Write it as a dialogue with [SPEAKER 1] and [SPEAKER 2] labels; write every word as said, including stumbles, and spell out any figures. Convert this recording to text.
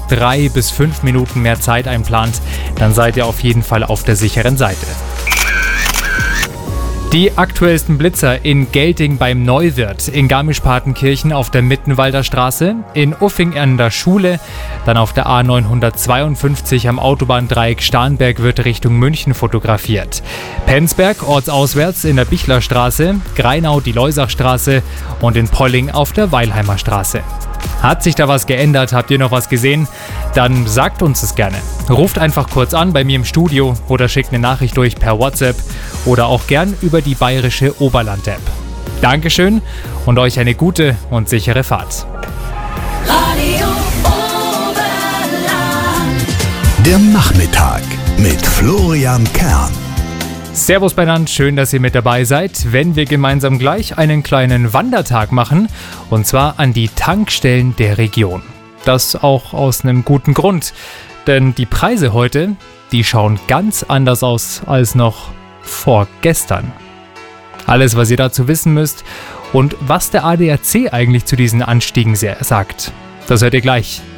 [SPEAKER 1] drei bis fünf Minuten mehr Zeit einplant, dann seid ihr auf jeden Fall auf der sicheren Seite. Die aktuellsten Blitzer in Gelting beim Neuwirt, in Garmisch-Partenkirchen auf der Mittenwalder Straße, in Uffing an der Schule, dann auf der A neunhundertzweiundfünfzig am Autobahndreieck Starnberg wird Richtung München fotografiert. Penzberg ortsauswärts in der Bichlerstraße, Greinau die Leusachstraße und in Polling auf der Weilheimer Straße. Hat sich da was geändert? Habt ihr noch was gesehen? Dann sagt uns es gerne. Ruft einfach kurz an bei mir im Studio oder schickt eine Nachricht durch per WhatsApp oder auch gern über die bayerische Oberland-App. Dankeschön und euch eine gute und sichere Fahrt.
[SPEAKER 2] Radio Oberland.
[SPEAKER 3] Der Nachmittag mit Florian Kern.
[SPEAKER 1] Servus beieinander, schön, dass ihr mit dabei seid, wenn wir gemeinsam gleich einen kleinen Wandertag machen, und zwar an die Tankstellen der Region. Das auch aus einem guten Grund, denn die Preise heute, die schauen ganz anders aus als noch vorgestern. Alles, was ihr dazu wissen müsst und was der A D A C eigentlich zu diesen Anstiegen sagt, das hört ihr gleich